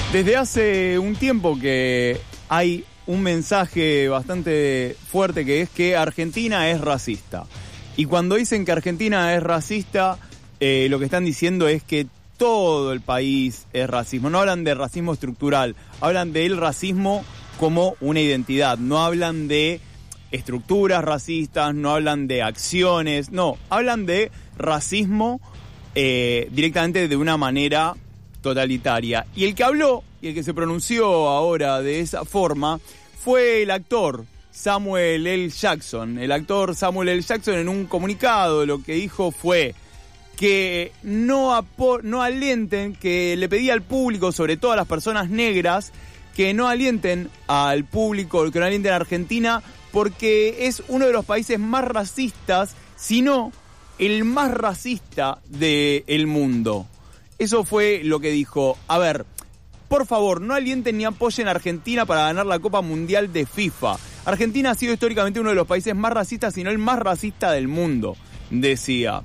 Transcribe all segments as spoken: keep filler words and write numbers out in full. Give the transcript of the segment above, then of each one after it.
Desde hace un tiempo que hay un mensaje bastante fuerte que es que Argentina es racista. Y cuando dicen que Argentina es racista, eh, lo que están diciendo es que todo el país es racismo. No hablan de racismo estructural, hablan del racismo como una identidad. No hablan de estructuras racistas, no hablan de acciones, no, hablan de racismo eh, directamente de una manera totalitaria. Y el que habló y el que se pronunció ahora de esa forma fue el actor Samuel L. Jackson. El actor Samuel L. Jackson, en un comunicado, lo que dijo fue que no, apo- no alienten, que le pedía al público, sobre todo a las personas negras, que no alienten al público, que no alienten a Argentina, porque es uno de los países más racistas, si no el más racista del mundo. Eso fue lo que dijo. A ver, por favor, no alienten ni apoyen a Argentina para ganar la Copa Mundial de FIFA. Argentina ha sido históricamente uno de los países más racistas, si no el más racista del mundo, decía.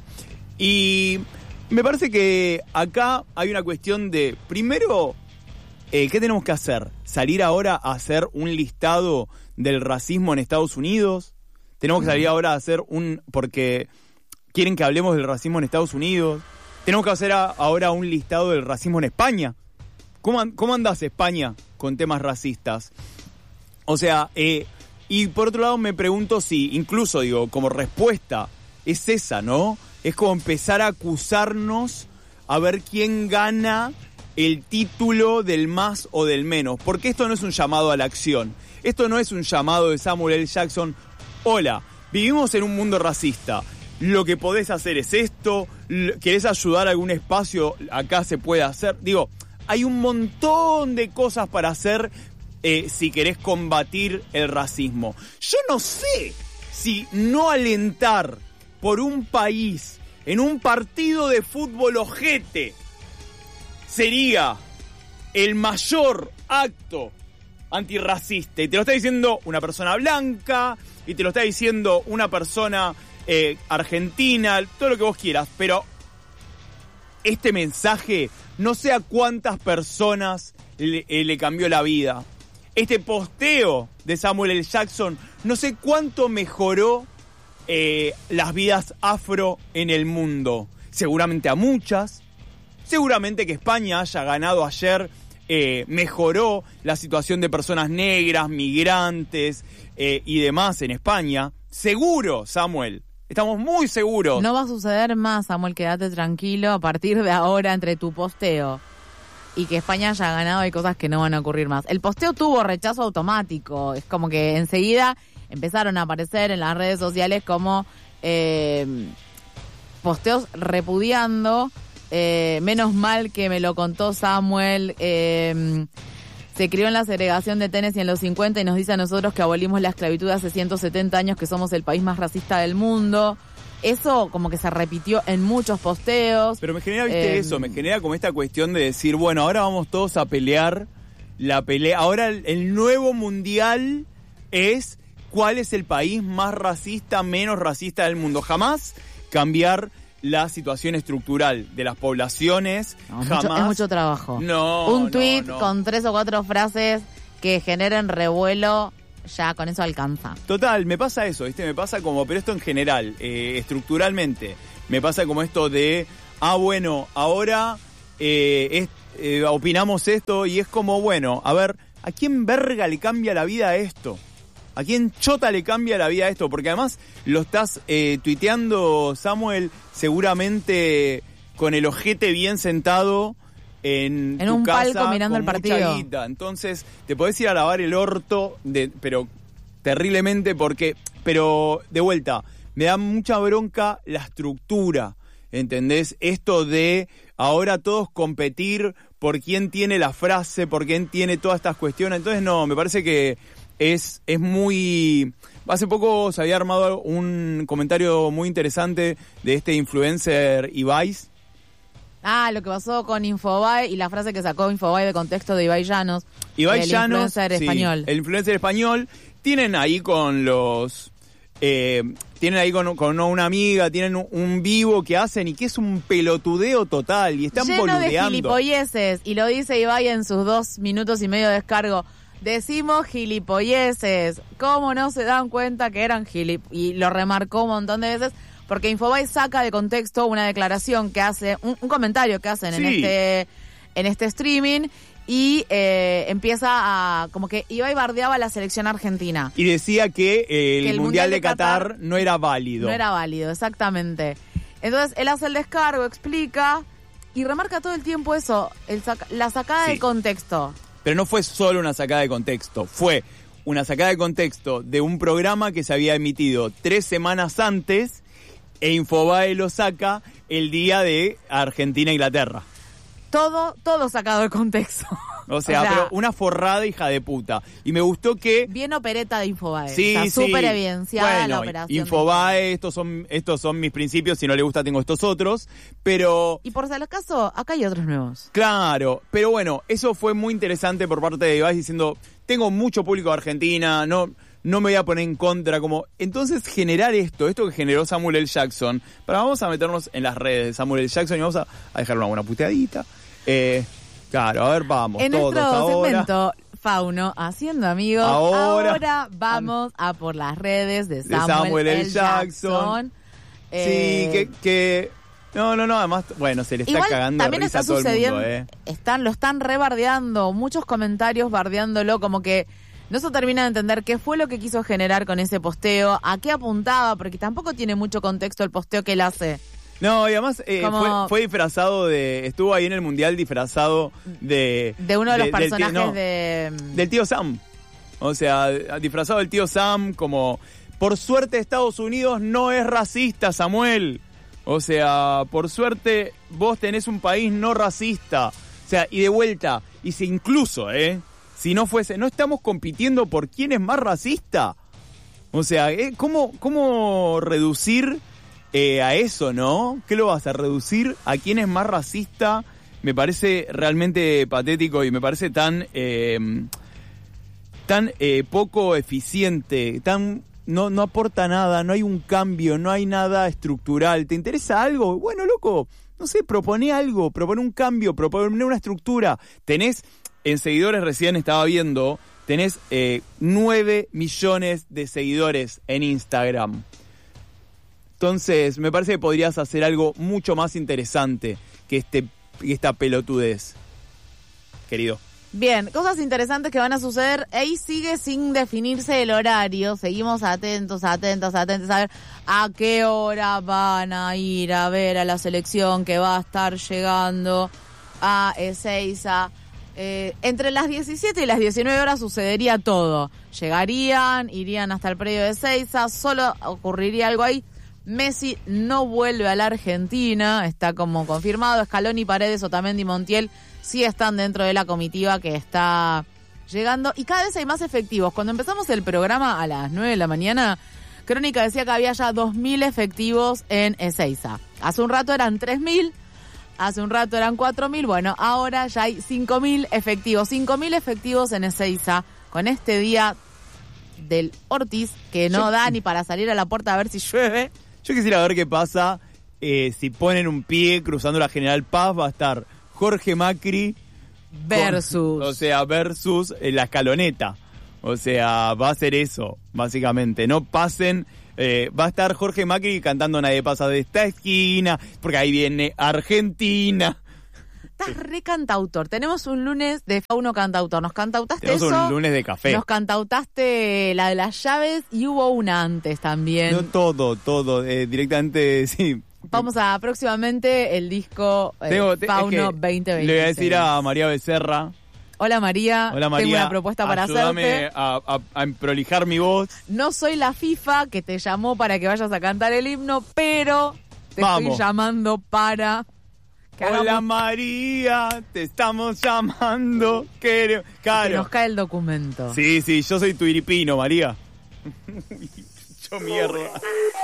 Y me parece que acá hay una cuestión de, primero, eh, ¿qué tenemos que hacer? ¿Salir ahora a hacer un listado del racismo en Estados Unidos? Tenemos que salir ahora a hacer un... porque quieren que hablemos del racismo en Estados Unidos. Tenemos que hacer a, ahora un listado del racismo en España. ¿Cómo, cómo andás, España, con temas racistas? O sea, eh, y por otro lado me pregunto si, incluso, digo, como respuesta, es esa, ¿no? Es como empezar a acusarnos a ver quién gana el título del más o del menos. Porque esto no es un llamado a la acción. Esto no es un llamado de Samuel L. Jackson. Hola, vivimos en un mundo racista. Lo que podés hacer es esto. ¿Querés ayudar a algún espacio? Acá se puede hacer. Digo, hay un montón de cosas para hacer eh, si querés combatir el racismo. Yo no sé si no alentar por un país en un partido de fútbol ojete sería el mayor acto antirracista. Y te lo está diciendo una persona blanca, y te lo está diciendo una persona eh, argentina, todo lo que vos quieras, pero este mensaje no sé a cuántas personas le, eh, le cambió la vida. Este posteo de Samuel L. Jackson no sé cuánto mejoró eh, las vidas afro en el mundo. Seguramente a muchas. Seguramente que España haya ganado ayer eh, mejoró la situación de personas negras, migrantes eh, y demás en España. Seguro, Samuel. Estamos muy seguros. No va a suceder más, Samuel, quédate tranquilo. A partir de ahora, entre tu posteo y que España haya ganado, hay cosas que no van a ocurrir más. El posteo tuvo rechazo automático. Es como que enseguida empezaron a aparecer en las redes sociales como eh, posteos repudiando. Eh, menos mal que me lo contó Samuel. Eh, se crió en la segregación de Tennessee en los cincuenta y nos dice a nosotros que abolimos la esclavitud hace ciento setenta años, que somos el país más racista del mundo. Eso como que se repitió en muchos posteos. Pero me genera, viste, eh, eso, me genera como esta cuestión de decir, bueno, ahora vamos todos a pelear la pelea. Ahora el, el nuevo mundial es cuál es el país más racista, menos racista del mundo. Jamás cambiar la situación estructural de las poblaciones. No, jamás. Mucho, es mucho trabajo. No, Un tuit no, no. con tres o cuatro frases que generen revuelo, ya con eso alcanza. Total, me pasa eso, ¿viste? Me pasa como, pero esto en general, eh, estructuralmente, me pasa como esto de, ah, bueno, ahora eh, es, eh, opinamos esto y es como, bueno, a ver, ¿a quién verga le cambia la vida a esto? ¿A quién chota le cambia la vida a esto? Porque además lo estás eh, tuiteando, Samuel, seguramente con el ojete bien sentado en, en tu un casa, palco mirando el con partido. mucha guita. Entonces te podés ir a lavar el orto, de, pero terriblemente porque... Pero de vuelta, me da mucha bronca la estructura, ¿entendés? Esto de ahora todos competir por quién tiene la frase, por quién tiene todas estas cuestiones. Entonces no, me parece que... Es, es muy... Hace poco se había armado un comentario muy interesante de este influencer Ibai. Ah, lo que pasó con Infobae y la frase que sacó Infobae de contexto de Ibai Llanos. Ibai el Llanos, influencer sí, español. El influencer español. Tienen ahí con los eh, tienen ahí con, con una amiga, tienen un, un vivo que hacen y que es un pelotudeo total y están lleno boludeando. de gilipolleces, y lo dice Ibai en sus dos minutos y medio de descargo. Decimos gilipolleces, ¿cómo no se dan cuenta que eran gilip? Y lo remarcó un montón de veces, porque Infobae saca de contexto una declaración que hace, un, un comentario que hacen Sí. en este en este streaming, y eh, empieza a, como que Ibai bardeaba a la selección argentina. Y decía que, eh, el, Que el Mundial, Mundial de de Qatar, Qatar no era válido. No era válido, exactamente. Entonces él hace el descargo, explica y remarca todo el tiempo eso, el saca- la sacada Sí. de contexto. Pero no fue solo una sacada de contexto, fue una sacada de contexto de un programa que se había emitido tres semanas antes e Infobae lo saca el día de Argentina-Inglaterra. Todo, todo sacado de contexto. O sea, O sea, pero una forrada hija de puta. Y me gustó que... Bien opereta de Infobae. Sí, o sea, sí. súper evidenciada Bueno, la operación. Infobae, estos son, estos son mis principios, si no le gusta tengo estos otros, pero... Y por si acaso, acá hay otros nuevos. Claro, pero bueno, eso fue muy interesante por parte de Ibai diciendo, tengo mucho público de Argentina, no, no me voy a poner en contra, como... Entonces generar esto, esto que generó Samuel L. Jackson, para vamos a meternos en las redes de Samuel L. Jackson y vamos a, a dejarle una buena puteadita. Eh, claro, a ver, vamos, En todos nuestro ahora. segmento Fauno, haciendo amigos, Ahora. ahora, vamos a por las redes de De Samuel, Samuel L. L. Jackson. Jackson. Sí, Eh, que, que... No, no, no, además, bueno, se le está Igual cagando de también risa está a todo el sucediendo, mundo, ¿eh? están, lo están rebardeando, muchos comentarios bardeándolo, como que no se termina de entender qué fue lo que quiso generar con ese posteo, a qué apuntaba, porque tampoco tiene mucho contexto el posteo que él hace. No, y además eh, Como- fue, fue disfrazado de... Estuvo ahí en el Mundial disfrazado de... De uno de los del tío- personajes no, de... del tío Sam. O sea, disfrazado del tío Sam como... Por suerte Estados Unidos no es racista, Samuel. O sea, por suerte vos tenés un país no racista. O sea, y de vuelta, y si incluso, ¿eh? Si no fuese... No estamos compitiendo por quién es más racista. O sea, ¿eh? ¿cómo, cómo reducir... Eh, a eso, ¿no? ¿Qué lo vas a reducir? ¿A quién es más racista? Me parece realmente patético y me parece tan eh, tan eh, poco eficiente, tan no, no aporta nada, no hay un cambio, no hay nada estructural. ¿Te interesa algo? Bueno, loco, no sé, propone algo, propone un cambio, propone una estructura. Tenés, en seguidores recién estaba viendo, tenés eh, nueve millones de seguidores en Instagram. Entonces, me parece que podrías hacer algo mucho más interesante que este que esta pelotudez, querido. Bien, cosas interesantes que van a suceder. Ahí sigue sin definirse el horario. Seguimos atentos, atentos, atentos a ver a qué hora van a ir a ver a la selección que va a estar llegando a Ezeiza. Eh, entre las diecisiete y las diecinueve horas sucedería todo. Llegarían, irían hasta el predio de Ezeiza, solo ocurriría algo ahí. Messi no vuelve a la Argentina, está como confirmado. Scaloni, Paredes, Otamendi y Montiel sí están dentro de la comitiva que está llegando. Y cada vez hay más efectivos. Cuando empezamos el programa a las nueve de la mañana, Crónica decía que había ya dos mil efectivos en Ezeiza. Hace un rato eran tres mil, hace un rato eran cuatro mil. Bueno, ahora ya hay cinco mil efectivos. cinco mil efectivos en Ezeiza con este día del Ortiz, que no Yo- da ni para salir a la puerta a ver si llueve. Yo quisiera ver qué pasa eh, si ponen un pie cruzando la General Paz, va a estar Jorge Macri Versus. con- o sea, versus eh, la escaloneta. O sea, va a ser eso, básicamente. No pasen, eh, va a estar Jorge Macri cantando Nadie pasa de esta esquina, porque ahí viene Argentina. Estás re cantautor. Tenemos un lunes de Fauno cantautor. Nos cantautaste Tenemos eso. un lunes de café. Nos cantautaste la de las llaves y hubo una antes también. No, todo, todo, eh, directamente, sí. Vamos a próximamente el disco eh, Tengo- te- es Fauno que veinte veintiséis. Le voy a decir a María Becerra. Hola María, Hola María, tengo una propuesta para ayúdame hacerte. a, a, a prolijar mi voz. No soy la FIFA que te llamó para que vayas a cantar el himno, pero te Vamos. estoy llamando para que Hola hagamos- María, te estamos llamando. Quere- que Claro. nos cae el documento. Sí, sí, yo soy tu iripino, María. Yo mierda.